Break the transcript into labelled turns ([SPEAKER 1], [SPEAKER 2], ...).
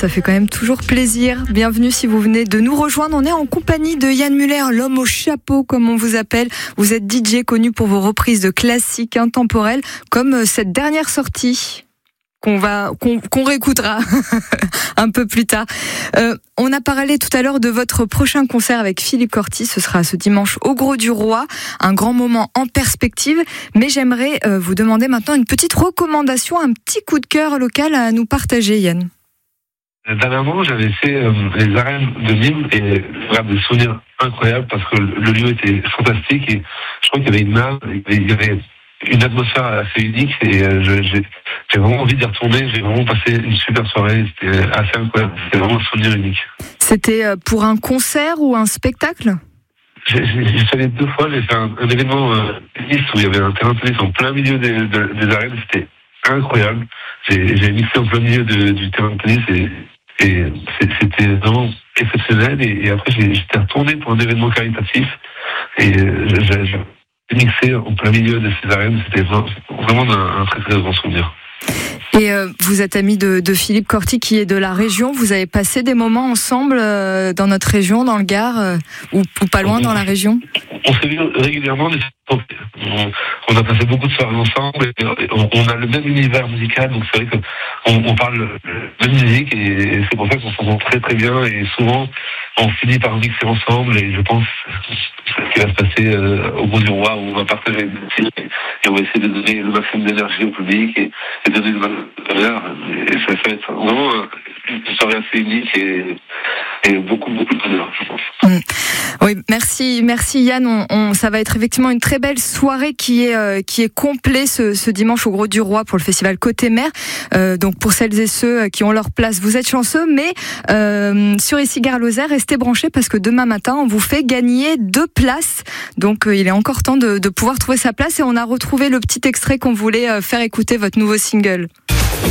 [SPEAKER 1] ça fait quand même toujours plaisir. Bienvenue si vous venez de nous rejoindre. On est en compagnie de Yann Muller, l'homme au chapeau comme on vous appelle. Vous êtes DJ connu pour vos reprises de classiques intemporels comme cette dernière sortie qu'on réécoutera un peu plus tard. On a parlé tout à l'heure de votre prochain concert avec Philippe Corti. Ce sera ce dimanche au Gros du Roi. Un grand moment en perspective. Mais j'aimerais vous demander maintenant une petite recommandation, un petit coup de cœur local à nous partager, Yann.
[SPEAKER 2] Dernièrement, j'avais fait les arènes de Nîmes et des souvenirs incroyables parce que le lieu était fantastique et je crois qu'il y avait une âme, il y avait une atmosphère assez unique et j'ai vraiment envie d'y retourner. J'ai vraiment passé une super soirée. C'était assez incroyable. C'était vraiment un souvenir unique. C'était
[SPEAKER 1] pour un concert ou un spectacle ?
[SPEAKER 2] J'ai fait les deux fois. J'ai fait un événement tennis où il y avait un terrain de tennis en plein milieu des arènes. C'était incroyable. J'ai mixé en plein milieu du terrain de tennis et c'était vraiment exceptionnel. Et après, j'étais retourné pour un événement caritatif et j'ai mixé en plein milieu de ces arènes. C'était vraiment un très très grand souvenir.
[SPEAKER 1] Et vous êtes ami de Philippe Corti qui est de la région. Vous avez passé des moments ensemble dans notre région, dans le Gard, ou pas loin dans la région ?
[SPEAKER 2] On s'est vu régulièrement. On a passé beaucoup de soirées ensemble et on a le même univers musical, donc c'est vrai qu'on parle de musique et c'est pour ça qu'on s'entend très très bien et souvent on finit par mixer ensemble et je pense ce qui va se passer au Gros du Roi où on va partager une musique et on va essayer de donner le maximum d'énergie au public et donner le maximum de valeur et ça va être vraiment une soirée assez unique et beaucoup de bonheur, je pense.
[SPEAKER 1] Oui, merci Yann. Ça va être effectivement une très belle soirée qui est complète ce dimanche au Gros du Roi pour le festival Côté Mer. Donc pour celles et ceux qui ont leur place, vous êtes chanceux, mais sur ici Gare Lozère, restez branchés parce que demain matin on vous fait gagner 2 places. Donc il est encore temps de pouvoir trouver sa place et on a retrouvé le petit extrait qu'on voulait faire écouter, votre nouveau single.